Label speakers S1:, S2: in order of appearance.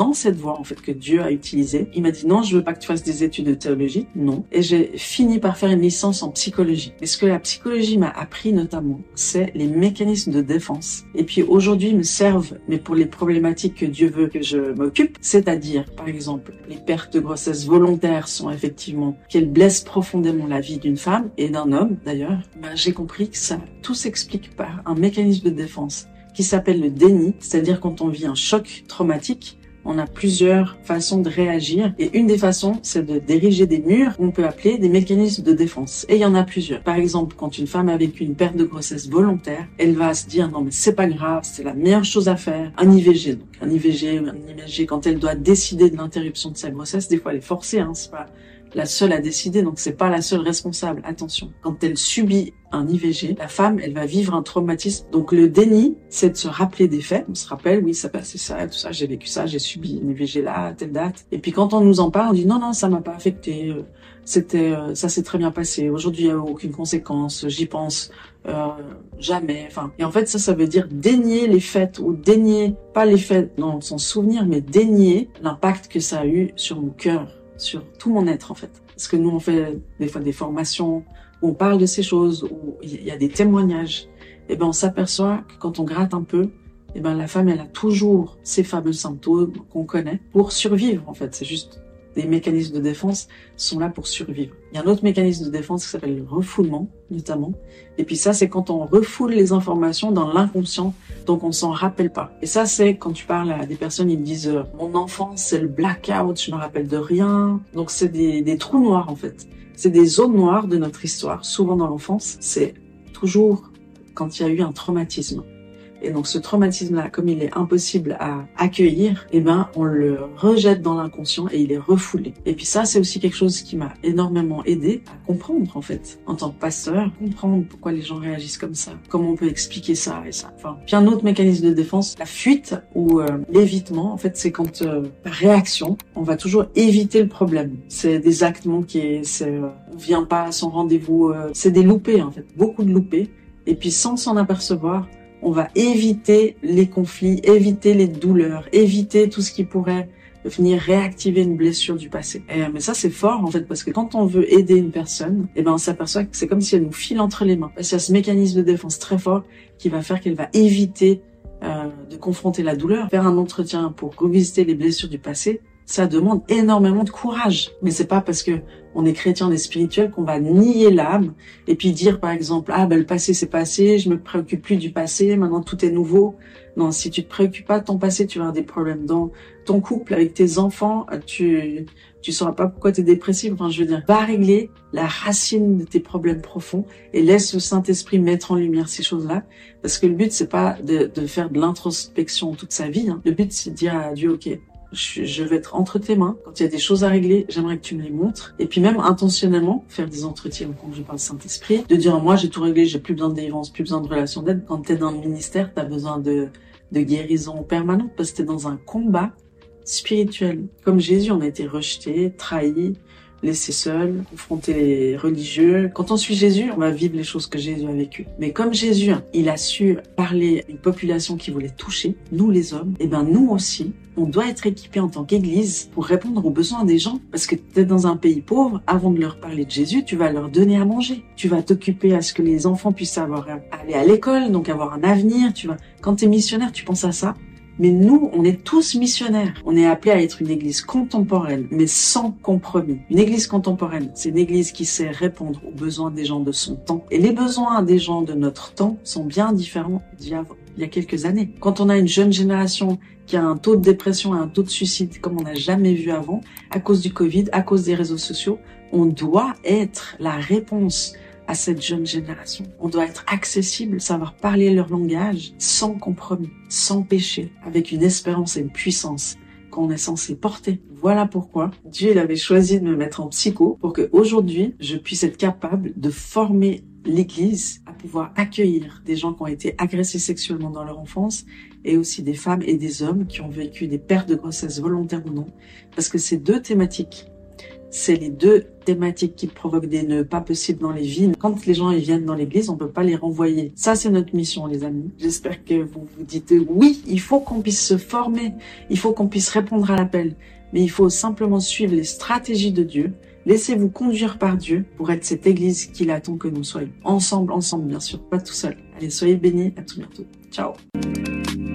S1: dans cette voie, en fait, que Dieu a utilisée. Il m'a dit, non, je veux pas que tu fasses des études de théologie. Non. Et j'ai fini par faire une licence en psychologie. Et ce que la psychologie m'a appris, notamment, c'est les mécanismes de défense. Et puis, aujourd'hui, ils me servent, mais pour les problématiques que Dieu veut que je m'occupe. C'est-à-dire, par exemple, les pertes de grossesse volontaires sont effectivement qu'elles blessent profondément la vie d'une femme et d'un homme, d'ailleurs. J'ai compris que ça, tout s'explique par un mécanisme de défense qui s'appelle le déni, c'est-à-dire quand on vit un choc traumatique, on a plusieurs façons de réagir et une des façons, c'est de d'ériger des murs qu'on peut appeler des mécanismes de défense. Et il y en a plusieurs. Par exemple, quand une femme a vécu une perte de grossesse volontaire, elle va se dire non mais c'est pas grave, c'est la meilleure chose à faire. Un IVG, donc un IVG quand elle doit décider de l'interruption de sa grossesse, des fois elle est forcée, hein, c'est pas la seule à décider, donc c'est pas la seule responsable. Attention, quand elle subit un IVG, la femme, elle va vivre un traumatisme. Donc le déni, c'est de se rappeler des faits. On se rappelle, oui, ça passait ça, tout ça, j'ai vécu ça, j'ai subi une IVG là, à telle date. Et puis quand on nous en parle, on dit non, ça m'a pas affecté. Ça s'est très bien passé. Aujourd'hui, il y a aucune conséquence. J'y pense jamais. Enfin, et en fait, ça veut dire dénier les faits ou dénier pas les faits dans le sens souvenir, mais dénier l'impact que ça a eu sur mon cœur, sur tout mon être en fait. Parce que nous on fait des fois des formations où on parle de ces choses, où il y a des témoignages. Et ben on s'aperçoit que quand on gratte un peu, et ben la femme elle a toujours ces fameux symptômes qu'on connaît pour survivre en fait. C'est juste des mécanismes de défense sont là pour survivre. Il y a un autre mécanisme de défense qui s'appelle le refoulement, notamment. Et puis ça, c'est quand on refoule les informations dans l'inconscient, donc on s'en rappelle pas. Et ça, c'est quand tu parles à des personnes, ils me disent mon enfance, c'est le blackout, je me rappelle de rien. Donc c'est des trous noirs en fait. C'est des zones noires de notre histoire. Souvent dans l'enfance, c'est toujours quand il y a eu un traumatisme. Et donc ce traumatisme-là, comme il est impossible à accueillir, eh ben on le rejette dans l'inconscient et il est refoulé. Et puis ça, c'est aussi quelque chose qui m'a énormément aidé à comprendre en fait, en tant que pasteur, comprendre pourquoi les gens réagissent comme ça, comment on peut expliquer ça et ça. Enfin, puis un autre mécanisme de défense, la fuite ou l'évitement. En fait, c'est quand par réaction, on va toujours éviter le problème. C'est des actes manqués, on vient pas à son rendez-vous, c'est des loupés en fait, beaucoup de loupés. Et puis sans s'en apercevoir, on va éviter les conflits, éviter les douleurs, éviter tout ce qui pourrait venir réactiver une blessure du passé. Mais ça, c'est fort, en fait, parce que quand on veut aider une personne, eh ben, on s'aperçoit que c'est comme si elle nous file entre les mains. Parce qu'il y a ce mécanisme de défense très fort qui va faire qu'elle va éviter de confronter la douleur. Faire un entretien pour revisiter les blessures du passé, ça demande énormément de courage. Mais c'est pas parce que on est chrétien, on est spirituel qu'on va nier l'âme et puis dire par exemple le passé c'est passé, je me préoccupe plus du passé, maintenant tout est nouveau. Non, si tu te préoccupes pas de ton passé, tu vas avoir des problèmes dans ton couple, avec tes enfants, tu sauras pas pourquoi tu es dépressif. Enfin, je veux dire, va régler la racine de tes problèmes profonds et laisse le Saint-Esprit mettre en lumière ces choses-là, parce que le but c'est pas de faire de l'introspection toute sa vie, hein. Le but c'est de dire à Dieu, OK, je vais être entre tes mains. Quand il y a des choses à régler, j'aimerais que tu me les montres. Et puis même intentionnellement, faire des entretiens quand je parle Saint-Esprit, de dire moi j'ai tout réglé, j'ai plus besoin de délivrance, plus besoin de relation d'aide. Quand t'es dans le ministère, t'as besoin de guérison permanente parce que t'es dans un combat spirituel. Comme Jésus, on a été rejeté, trahi, laissé seul, confronté les religieux. Quand on suit Jésus, on va vivre les choses que Jésus a vécues. Mais comme Jésus, il a su parler à une population qui voulait toucher, nous les hommes, et ben nous aussi, on doit être équipés en tant qu'église pour répondre aux besoins des gens. Parce que tu es dans un pays pauvre, avant de leur parler de Jésus, tu vas leur donner à manger. Tu vas t'occuper à ce que les enfants puissent aller à l'école, donc avoir un avenir. Quand tu es missionnaire, tu penses à ça. Mais nous, on est tous missionnaires. On est appelés à être une église contemporaine, mais sans compromis. Une église contemporaine, c'est une église qui sait répondre aux besoins des gens de son temps. Et les besoins des gens de notre temps sont bien différents d'il y a quelques années. Quand on a une jeune génération qui a un taux de dépression et un taux de suicide comme on n'a jamais vu avant, à cause du Covid, à cause des réseaux sociaux, on doit être la réponse à cette jeune génération. On doit être accessible, savoir parler leur langage sans compromis, sans péché, avec une espérance et une puissance qu'on est censé porter. Voilà pourquoi Dieu il avait choisi de me mettre en psycho pour que aujourd'hui je puisse être capable de former l'Église à pouvoir accueillir des gens qui ont été agressés sexuellement dans leur enfance et aussi des femmes et des hommes qui ont vécu des pertes de grossesse volontaires ou non. Parce que ces deux thématiques c'est les deux thématiques qui provoquent des nœuds pas possibles dans les vies. Quand les gens ils viennent dans l'église, on peut pas les renvoyer. Ça, c'est notre mission, les amis. J'espère que vous vous dites oui, il faut qu'on puisse se former, il faut qu'on puisse répondre à l'appel, mais il faut simplement suivre les stratégies de Dieu. Laissez-vous conduire par Dieu pour être cette église qu'il attend que nous soyons. Ensemble, bien sûr, pas tout seul. Allez, soyez bénis, à tout bientôt. Ciao.